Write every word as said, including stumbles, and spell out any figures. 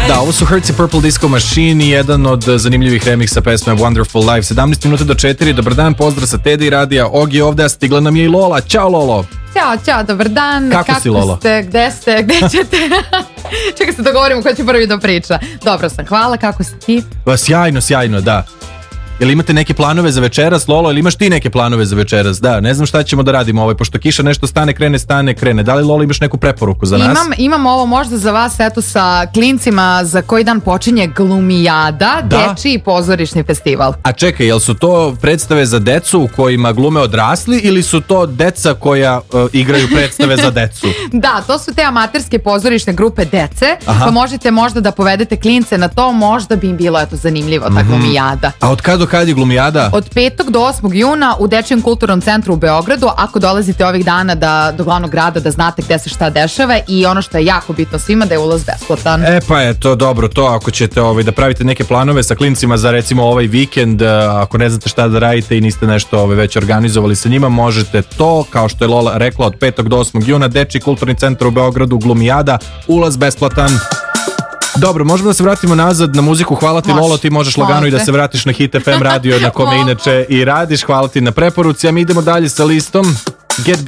Da, ovo su Hertz i Purple Disco Machine i jedan od zanimljivih remiksa pesme Wonderful Life. sedamnaest minuta do četiri, dobar dan, pozdrav sa Teddy radija, Ogi ovde, a stigla nam je i Lola. Ćao Lolo! Ćao, čao, dobar dan. Kako, Kako si Lolo? Ste, gde ste, gde ćete? Čekaj se dogovorimo ko će prvi da priča. Dobro sam, hvala, kako si ti? Va, sjajno, sjajno, da. Jel imate neke planove za večeras, Lolo, ili imaš ti neke planove za večeras? Da, ne znam šta ćemo da radimo, ovaj, pošto kiša nešto stane, krene, stane, krene. Da li, Lolo, imaš neku preporuku za nas? Imam, imam ovo možda za vas, eto, sa klincima za koji dan počinje Glumijada, Da? dečiji pozorišni festival. A čekaj, jel su to predstave za decu u kojima glume odrasli ili su to deca koja uh, igraju predstave za decu? Da, to su te amaterske pozorišne grupe dece, Aha. pa možete možda da povedete klince na to, možda bi im bilo, eto, zanimljivo, ta Glumijada. A od kada do kada je Glumijada? Od petog do osmog juna u Dečijem kulturnom centru u Beogradu, ako dolazite ovih dana da, do glavnog grada da znate gde se šta dešava, i ono što je jako bitno svima, da je ulaz besplatan. E pa je to dobro, to ako ćete ovaj, da pravite neke planove sa klincima za recimo ovaj vikend, ako ne znate šta da radite i niste nešto ovaj, već organizovali sa njima, možete to, kao što je Lola rekla, od petog do osmog juna, Dečiji kulturni centar u Beogradu, Glumijada, ulaz besplatan. Dobro, možemo da se vratimo nazad na muziku. Hvala ti, Može. Lolo, ti možeš lagano Može. i da se vratiš na Hit F M radio na kome Može. inače i radiš. Hvala ti na preporuci, a mi idemo dalje sa listom. Get